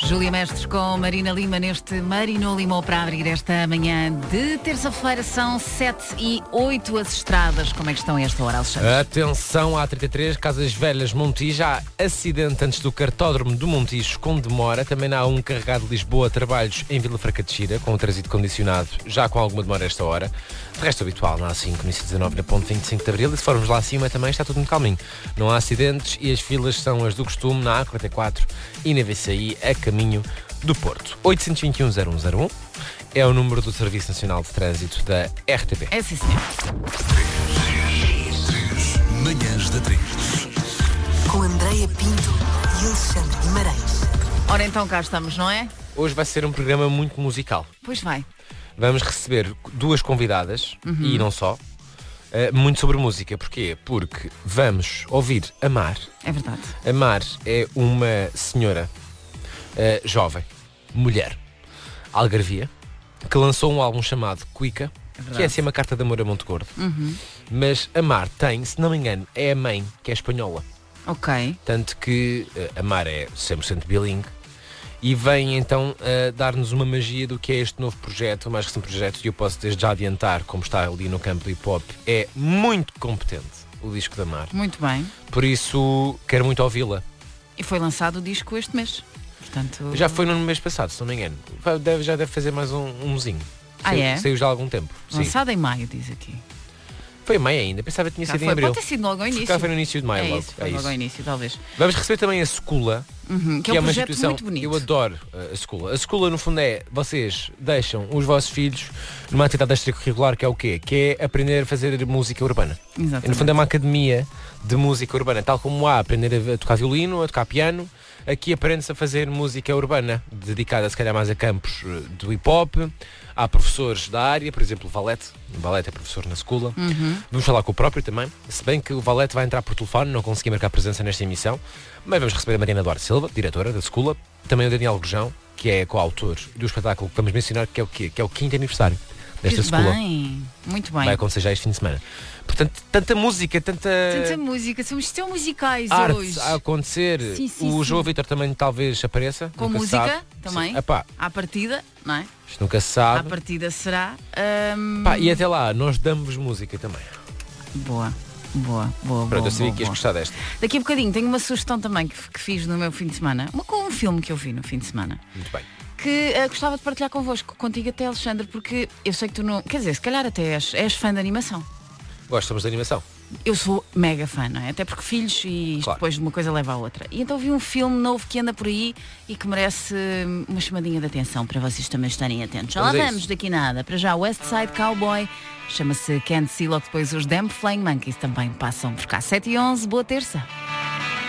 Júlia Mestres com Marina Lima neste Marino Limou para abrir esta manhã de terça-feira. São 7h08 as estradas. Como é que estão a esta hora, Alexandre? Atenção, A33, Casas Velhas, Montijo. Há acidente antes do cartódromo do Montijo com demora. Também há um carregado de Lisboa, trabalhos em Vila Franca de Xira, com o trânsito condicionado, já com alguma demora a esta hora. De resto habitual, na A5, no IC19, na ponte 25 de Abril. E se formos lá acima também está tudo muito calminho. Não há acidentes e as filas são as do costume na A44 e na VCI a caminho do Porto. 821-0101 é o número do Serviço Nacional de Trânsito da RTP. É sim, senhor. Manhãs da 3. Com Andreia Pinto e Alexandre Guimarães. Ora, então cá estamos, não é? Hoje vai ser um programa muito musical. Pois vai. Vamos receber duas convidadas, e não só, muito sobre música. Porquê? Porque vamos ouvir a Mar. É verdade. A Mar é uma senhora jovem, mulher, algarvia, que lançou um álbum chamado Cuica, que é assim uma carta de amor a Monte Gordo. Mas a Mar tem, se não me engano, é a mãe, que é espanhola. Ok. Tanto que a Mar é 100% bilingue e vem então dar-nos uma magia do que é este novo projeto, o mais recente projeto, e eu posso desde já adiantar, como está ali no campo do hip-hop, é muito competente o disco da Mar. Muito bem. Por isso, quero muito ouvi-la. E foi lançado o disco este mês. Portanto... Já foi no mês passado, se não me engano. Já deve fazer mais um mesinho. Saiu já há algum tempo. Lançado em maio, diz aqui. Foi em maio ainda, pensava que tinha sido em abril. Pode ter sido logo ao início. Cá foi no início de maio, logo. Isso, foi logo ao início, talvez. Vamos receber também a Secula, que é um uma projeto instituição. muito bonito. Eu adoro a Secula. A Secula, no fundo, é vocês deixam os vossos filhos numa atividade extracurricular, que é o quê? Que é aprender a fazer música urbana. Exatamente. E, no fundo, é uma academia de música urbana, tal como há aprender a tocar violino, a tocar piano. Aqui aprende-se a fazer música urbana, dedicada se calhar mais a campos do hip-hop. Há professores da área, por exemplo, o Valete. O Valete é professor na Secula. Vamos falar com o próprio também. Se bem que o Valete vai entrar por telefone, não consegui marcar presença nesta emissão. Mas vamos receber a Mariana Duarte Silva, diretora da Secula. Também o Daniel Gurjão, que é coautor do espetáculo que vamos mencionar, que é o quê? Que é o 5º aniversário desta Secula. Bem, muito bem. Vai acontecer já este fim de semana. Portanto, tanta música, tanta música, somos tão musicais arte hoje. a acontecer. O João Vitor também talvez apareça. Com nunca música se sabe. também. Epá, À partida, não é? isto nunca se sabe. À partida será. E até lá, nós damos música também. Boa. Pronto, eu sabia que ias gostar desta. Daqui a bocadinho tenho uma sugestão também que fiz no meu fim de semana. Um filme que eu vi no fim de semana. Muito bem. Que gostava de partilhar contigo até, Alexandre, porque eu sei que tu não... Quer dizer, se calhar até és fã de animação. Gostamos de animação. Eu sou mega fã, não é? Até porque filhos e isto depois de uma coisa leva à outra. E então vi um filme novo que anda por aí e que merece uma chamadinha de atenção para vocês também estarem atentos. Já lá vamos, daqui nada. Para já, West Side Cowboy, chama-se Can't See, logo depois os Damn Flying Monkeys também passam por cá. 7h11, boa terça.